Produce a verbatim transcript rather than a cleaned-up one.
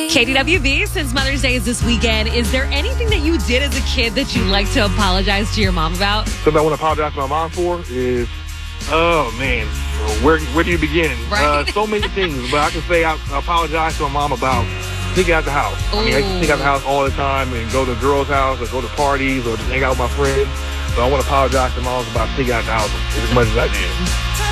K D W B, since Mother's Day is this weekend, is there anything that you did as a kid that you'd like to apologize to your mom about? Something I want to apologize to my mom for is, oh, man, where where do you begin? Right. Uh, so many things, but I can say I, I apologize to my mom about sneaking out the house. I mean, I used to sneak out the house all the time and go to a girl's house or go to parties or just hang out with my friends. So I want to apologize to my mom about sneaking out the house as much as I did.